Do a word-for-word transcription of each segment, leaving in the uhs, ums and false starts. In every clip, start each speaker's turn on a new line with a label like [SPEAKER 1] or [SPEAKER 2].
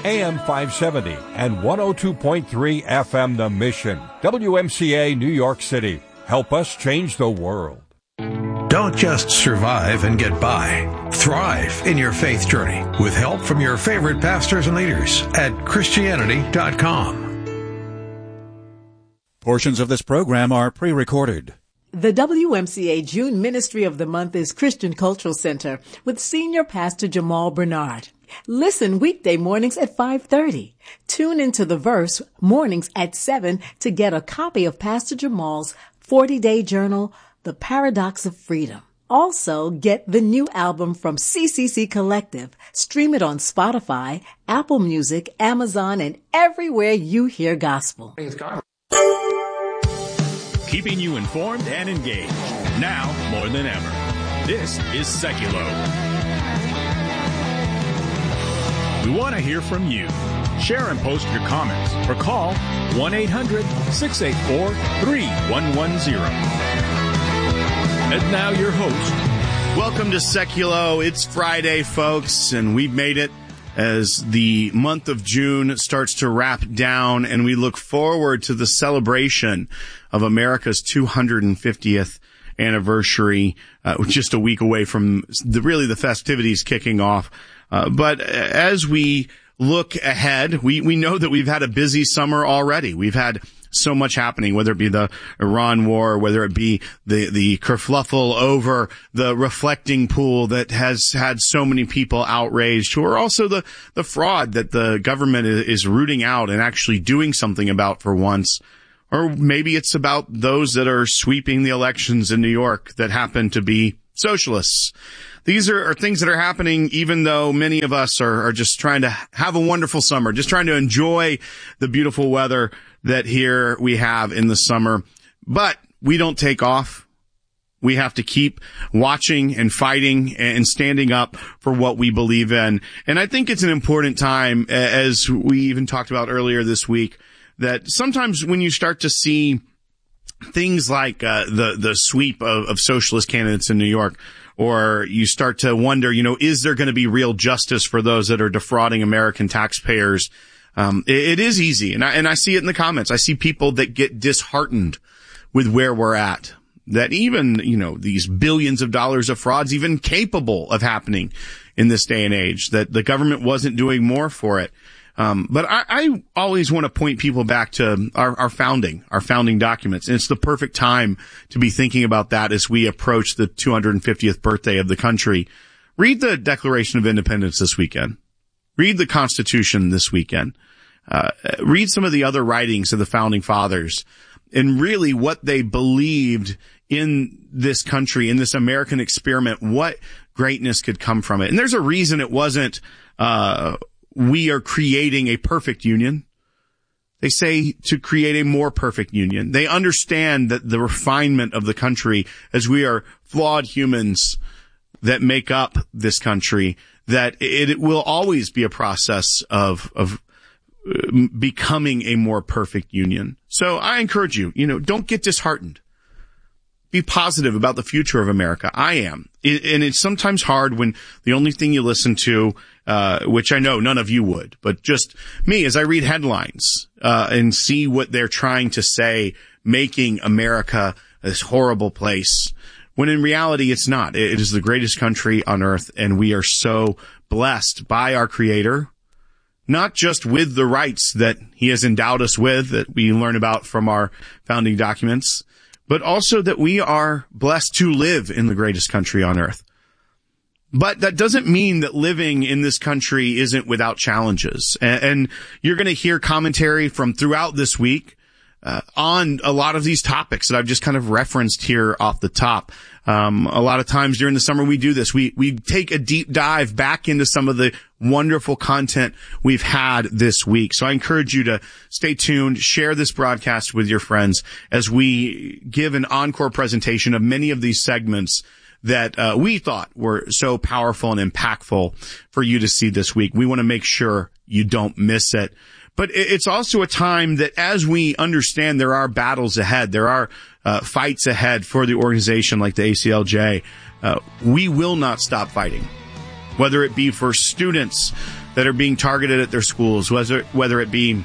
[SPEAKER 1] A M five seventy and one oh two point three F M The Mission. W M C A New York City. Help us change the world.
[SPEAKER 2] Don't just survive and get by. Thrive in your faith journey with help from your favorite pastors and leaders at Christianity dot com.
[SPEAKER 3] Portions of this program are pre-recorded.
[SPEAKER 4] The W M C A June Ministry of the Month is Christian Cultural Center with Senior Pastor Jamal Bernard. Listen weekday mornings at five thirty. Tune into The Verse mornings at seven to get a copy of Pastor Jamal's forty-day journal, The Paradox of Freedom. Also, get the new album from C C C Collective. Stream it on Spotify, Apple Music, Amazon, and everywhere you hear gospel.
[SPEAKER 5] Keeping you informed and engaged. Now more than ever. This is Seculo. We want to hear from you. Share and post your comments or call one eight hundred six eight four three one one zero. And now your host.
[SPEAKER 6] Welcome to Seculo. It's Friday, folks, and we've made it as the month of June starts to wrap down, and we look forward to the celebration of America's two hundred fiftieth anniversary, uh, just a week away from the, really the festivities kicking off. Uh, but as we look ahead, we, we know that we've had a busy summer already. We've had so much happening, whether it be the Iran war, whether it be the, the kerfluffle over the reflecting pool that has had so many people outraged, or also the, the fraud that the government is rooting out and actually doing something about for once. Or maybe it's about those that are sweeping the elections in New York that happen to be socialists. These are, are things that are happening even though many of us are, are just trying to have a wonderful summer, just trying to enjoy the beautiful weather that here we have in the summer. But we don't take off. We have to keep watching and fighting and standing up for what we believe in. And I think it's an important time, as we even talked about earlier this week, that sometimes when you start to see things like uh, the the sweep of, of socialist candidates in New York, or you start to wonder, you know, is there going to be real justice for those that are defrauding American taxpayers? Um, it, it is easy, and I, and I see it in the comments. I see people that get disheartened with where we're at, that even, you know, these billions of dollars of frauds even capable of happening in this day and age, that the government wasn't doing more for it. Um, but I, I always want to point people back to our, our founding, our founding documents. And it's the perfect time to be thinking about that as we approach the two hundred fiftieth birthday of the country. Read the Declaration of Independence this weekend. Read the Constitution this weekend. Uh, read some of the other writings of the founding fathers and really what they believed in this country, in this American experiment, what greatness could come from it. And there's a reason it wasn't, uh, we are creating a perfect union. They say to create a more perfect union. They understand that the refinement of the country, as we are flawed humans that make up this country, that it, it will always be a process of, of becoming a more perfect union. So I encourage you, you know, don't get disheartened. Be positive about the future of America. I am. It, and it's sometimes hard when the only thing you listen to, uh, which I know none of you would, but just me, as I read headlines, uh, and see what they're trying to say, making America this horrible place, when in reality it's not. It is the greatest country on earth, and we are so blessed by our Creator, not just with the rights that He has endowed us with, that we learn about from our founding documents, but also that we are blessed to live in the greatest country on earth. But that doesn't mean that living in this country isn't without challenges. And, and you're going to hear commentary from throughout this week uh, on a lot of these topics that I've just kind of referenced here off the top. Um, a lot of times during the summer we do this. We, we take a deep dive back into some of the wonderful content we've had this week. So I encourage you to stay tuned, share this broadcast with your friends as we give an encore presentation of many of these segments that uh, we thought were so powerful and impactful for you to see this week. We want to make sure you don't miss it. But it's also a time that as we understand there are battles ahead, there are uh, fights ahead for the organization like the A C L J, uh, we will not stop fighting. Whether it be for students that are being targeted at their schools, whether, whether it be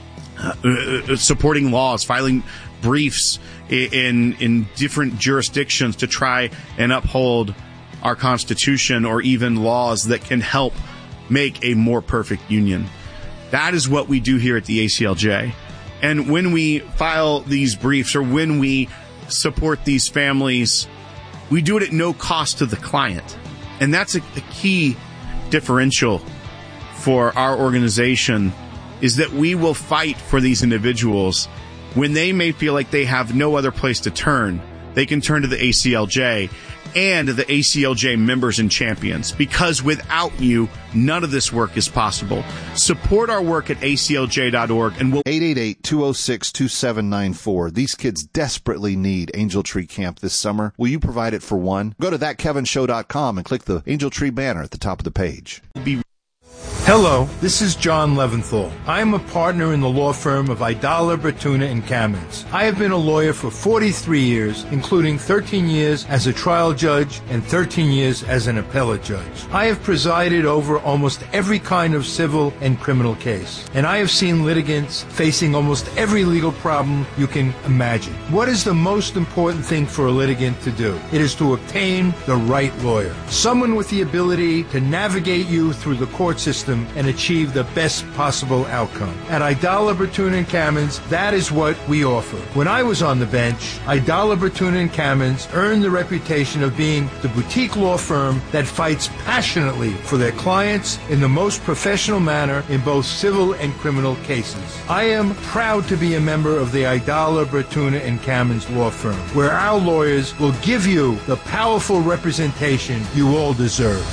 [SPEAKER 6] uh, supporting laws, filing briefs in, in different jurisdictions to try and uphold our Constitution, or even laws that can help make a more perfect union. That is what we do here at the A C L J. And when we file these briefs, or when we support these families, we do it at no cost to the client. And that's a, a key differential for our organization, is that we will fight for these individuals when they may feel like they have no other place to turn. They can turn to the A C L J and the A C L J members and champions, because without you, none of this work is possible. Support our work at A C L J dot org, and we'll...
[SPEAKER 7] eight eight eight, two oh six, two seven nine four. These kids desperately need Angel Tree Camp this summer. Will you provide it for one? Go to that kevin show dot com and click the Angel Tree banner at the top of the page.
[SPEAKER 6] Be
[SPEAKER 8] Hello, this is John Leventhal. I am a partner in the law firm of Idala, Bertuna and Kamins. I have been a lawyer for forty-three years, including thirteen years as a trial judge and thirteen years as an appellate judge. I have presided over almost every kind of civil and criminal case, and I have seen litigants facing almost every legal problem you can imagine. What is the most important thing for a litigant to do? It is to obtain the right lawyer, someone with the ability to navigate you through the court system and achieve the best possible outcome. At Idala, Bertuna and Kamins, that is what we offer. When I was on the bench, Idala, Bertuna and Kamins earned the reputation of being the boutique law firm that fights passionately for their clients in the most professional manner in both civil and criminal cases. I am proud to be a member of the Idala, Bertuna and Kamins law firm, where our lawyers will give you the powerful representation you all deserve.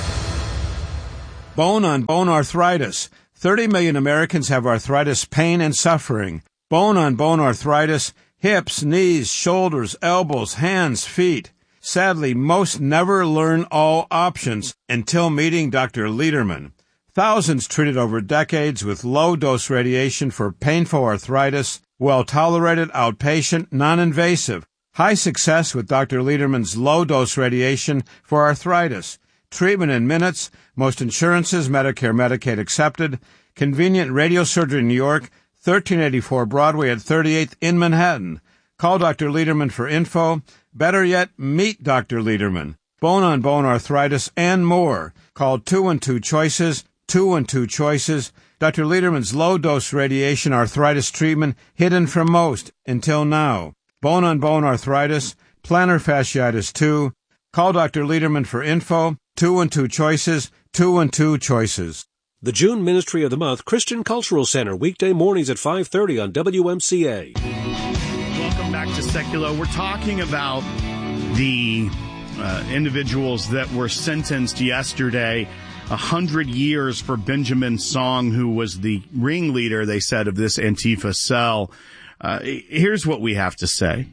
[SPEAKER 9] Bone on bone arthritis. thirty million Americans have arthritis pain and suffering. Bone on bone arthritis, hips, knees, shoulders, elbows, hands, feet. Sadly, most never learn all options until meeting Doctor Lederman. Thousands treated over decades with low-dose radiation for painful arthritis, well-tolerated, outpatient, non-invasive. High success with Doctor Lederman's low-dose radiation for arthritis. Treatment in minutes, most insurances, Medicare, Medicaid accepted. Convenient radiosurgery in New York, thirteen eighty-four Broadway at thirty-eighth in Manhattan. Call Doctor Lederman for info. Better yet, meet Doctor Lederman. Bone-on-bone arthritis and more. Call two one two choices, two one two choices. Doctor Lederman's low-dose radiation arthritis treatment hidden from most until now. Bone-on-bone arthritis, plantar fasciitis two. Call Doctor Lederman for info. two one two choices, two one two choices.
[SPEAKER 10] The June Ministry of the Month Christian Cultural Center, weekday mornings at five thirty on W M C A.
[SPEAKER 6] Welcome back to Secular. We're talking about the uh, individuals that were sentenced yesterday. A hundred years for Benjamin Song, who was the ringleader, they said, of this Antifa cell. Uh, here's what we have to say.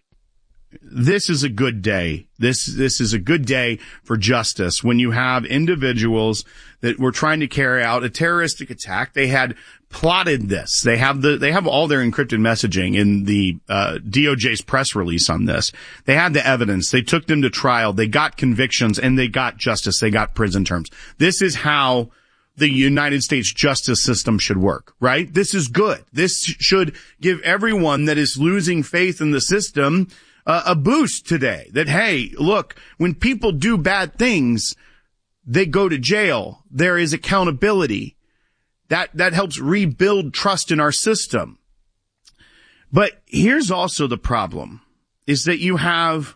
[SPEAKER 6] This is a good day. This, this is a good day for justice when you have individuals that were trying to carry out a terroristic attack. They had plotted this. They have the, they have all their encrypted messaging in the, uh, D O J's press release on this. They had the evidence. They took them to trial. They got convictions and they got justice. They got prison terms. This is how the United States justice system should work, right? This is good. This should give everyone that is losing faith in the system Uh, a boost today that, hey, look, when people do bad things, they go to jail. There is accountability. That, that helps rebuild trust in our system. But here's also the problem, is that you have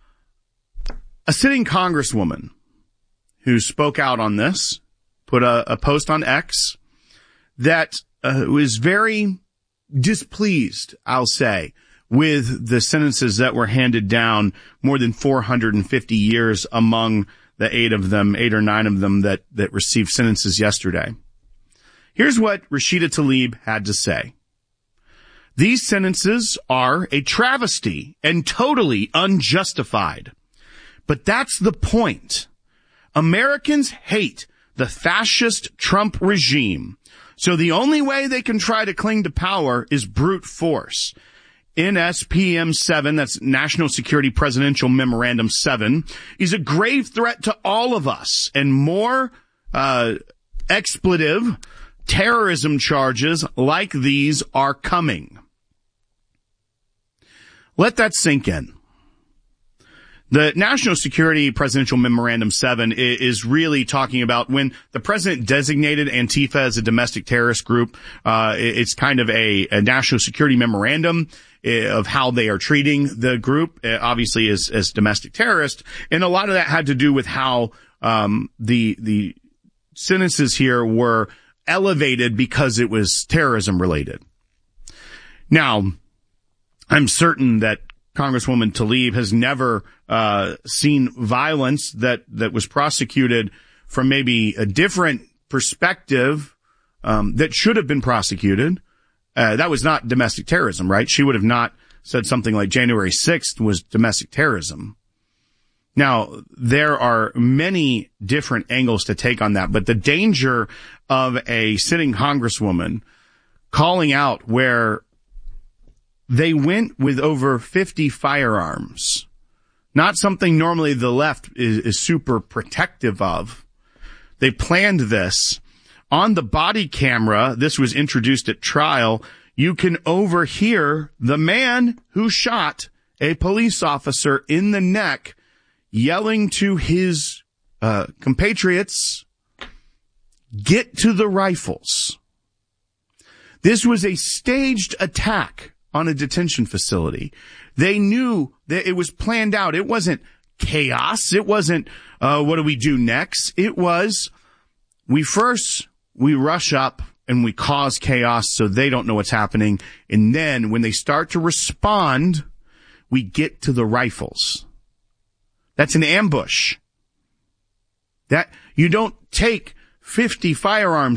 [SPEAKER 6] a sitting congresswoman who spoke out on this, put a, a post on X that uh, was very displeased, I'll say, with the sentences that were handed down, more than four hundred fifty years among the eight of them, eight or nine of them that, that received sentences yesterday. Here's what Rashida Tlaib had to say. These sentences are a travesty and totally unjustified. But that's the point. Americans hate the fascist Trump regime. So the only way they can try to cling to power is brute force. N S P M seven, that's National Security Presidential Memorandum seven, is a grave threat to all of us, and more uh expletive terrorism charges like these are coming. Let that sink in. The National Security Presidential Memorandum seven is really talking about when the president designated Antifa as a domestic terrorist group. Uh, it's kind of a, a national security memorandum of how they are treating the group, obviously as, as domestic terrorists. And a lot of that had to do with how, um, the, the sentences here were elevated because it was terrorism related. Now, I'm certain that Congresswoman Tlaib has never uh seen violence that that was prosecuted from maybe a different perspective um that should have been prosecuted. Uh that was not domestic terrorism, right? She would have not said something like January sixth was domestic terrorism. Now, there are many different angles to take on that, but the danger of a sitting congresswoman calling out where they went with over fifty firearms, not something normally the left is, is super protective of. They planned this. On the body camera, this was introduced at trial, you can overhear the man who shot a police officer in the neck yelling to his uh, compatriots, "Get to the rifles." This was a staged attack on a detention facility. They knew that it was planned out. It wasn't chaos. It wasn't, uh, what do we do next? It was, we first, we rush up and we cause chaos so they don't know what's happening. And then when they start to respond, we get to the rifles. That's an ambush. That, you don't take fifty firearms